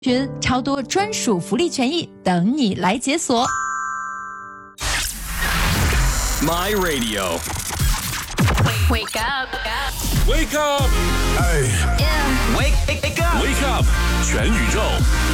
群超多专属福利权益等你来解锁。 My Radio. Wake up. Wake up. Wake up. Wake up. 全宇宙。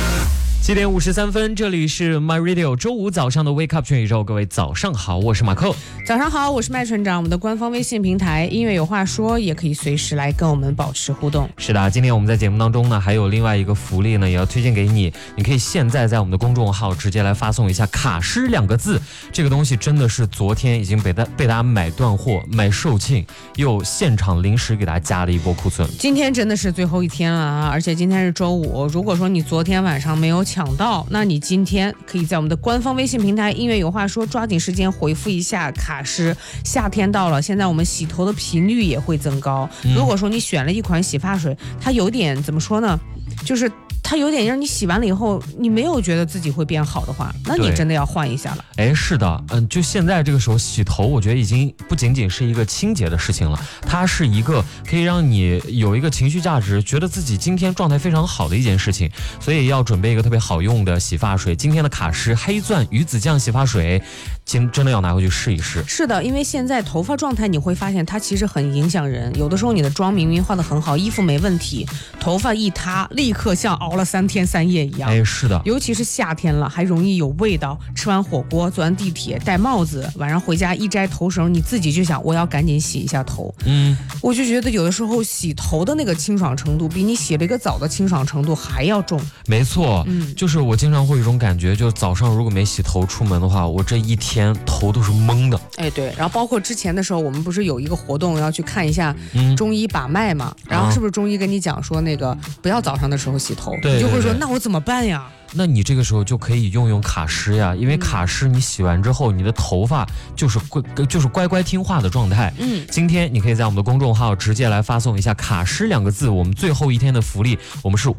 7点53分，这里是 My Radio 周五早上的 Wake Up 全宇宙，各位早上好，我是马寇。 早上好，我是麦船长。我们的官方微信平台音乐有话说也可以随时来跟我们保持互动。 是的，今天我们在节目当中呢还有另外一个福利呢也要推荐给你，你可以现在在我们的公众号直接来发送一下卡诗2个字，这个东西真的是昨天已经被大家买断货买售罄，又现场临时给大家加了一波库存。 今天真的是最后一天了啊，而且今天是周五，如果说你昨天晚上没有抢到，那你今天可以在我们的官方微信平台音乐有话说抓紧时间回复一下卡诗。夏天到了，现在我们洗头的频率也会增高，如果说你选了一款洗发水，它有点怎么说呢，就是它有点让你洗完了以后你没有觉得自己会变好的话，那你真的要换一下了。 哎，是的，就现在这个时候洗头，我觉得已经不仅仅是一个清洁的事情了，它是一个可以让你有一个情绪价值，觉得自己今天状态非常好的一件事情，所以要准备一个特别好用的洗发水。今天的卡诗黑钻鱼子酱洗发水真的要拿回去试一试。 是的，因为现在头发状态你会发现它其实很影响人，有的时候你的妆明明化得很好，衣服没问题，头发一塌立刻像熬了3天3夜一样。 哎，是的， 尤其是夏天了还容易有味道，吃完火锅坐完地铁戴帽子，晚上回家一摘头绳，你自己就想我要赶紧洗一下头。我就觉得有的时候洗头的那个清爽程度比你洗了一个澡的清爽程度还要重。 没错，就是我经常会有一种感觉，就早上如果没洗头出门的话，我这一天头都是懵的。 哎，对，然后包括之前的时候我们不是有一个活动要去看一下中医把脉嘛，然后是不是中医跟你讲说那个不要早上的时候洗头，你就会说那我怎么办呀？ 那你这个时候就可以用卡诗呀，因为卡诗你洗完之后，你的头发就是乖乖听话的状态。今天你可以在我们的公众号直接来发送一下卡诗2个字，我们最后一天的福利，我们是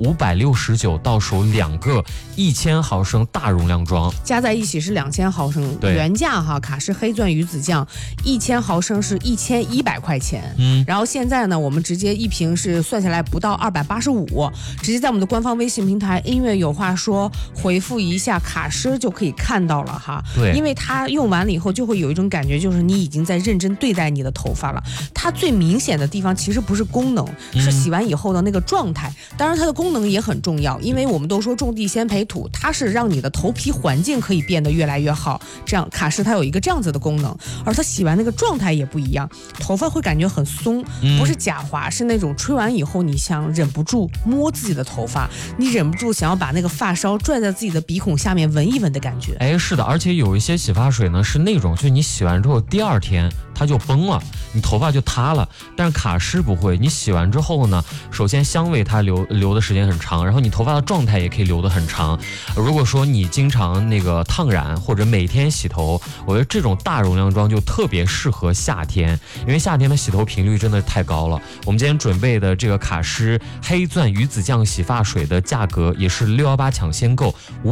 569到手2个1000毫升大容量装， 加在一起是2000毫升，原价哈卡诗黑钻鱼子酱1000毫升是1100块钱。然后现在呢，我们直接一瓶是算下来不到285，直接在我们的官方微信平台音乐有话说回复一下卡诗就可以看到了哈。 对， 因为它用完了以后就会有一种感觉，就是你已经在认真对待你的头发了。它最明显的地方其实不是功能，是洗完以后的那个状态。当然它的功能也很重要，因为我们都说种地先培土，它是让你的头皮环境可以变得越来越好，这样卡诗它有一个这样子的功能。而它洗完那个状态也不一样，头发会感觉很松，不是假滑，是那种吹完以后你想忍不住摸自己的头发，你忍不住想要把那个发梢拽在自己的鼻孔下面闻一闻的感觉。 哎，是的，而且有一些洗发水呢是那种，就你洗完之后第2天它就崩了，你头发就塌了。但是卡诗不会，你洗完之后呢，首先香味它留的时间很长，然后你头发的状态也可以留得很长。如果说你经常那个烫染或者每天洗头，我觉得这种大容量装就特别适合夏天，因为夏天的洗头频率真的太高了。我们今天准备的这个卡诗黑钻鱼子酱洗发水的价格也是618抢先购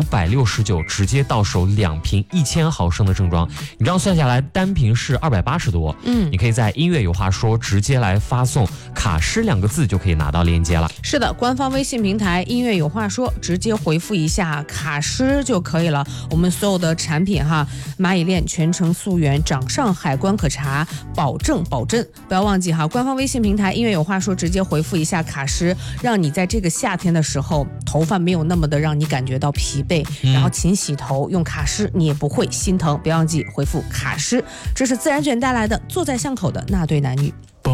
，569直接到手2瓶1000毫升的正装，你这样算下来单瓶是280多。你可以在音乐有话说直接来发送卡诗2个字就可以拿到链接了。 是的，官方微信平台音乐有话说直接回复一下卡诗就可以了。我们所有的产品哈，蚂蚁链全程溯源，掌上海关可查，保证保真。不要忘记哈，官方微信平台音乐有话说直接回复一下卡诗，让你在这个夏天的时候头发没有那么的让你感觉到疲惫，然后勤洗头，用卡诗你也不会心疼。不要忘记回复卡诗，这是自然卷带来的坐在巷口的那对男女。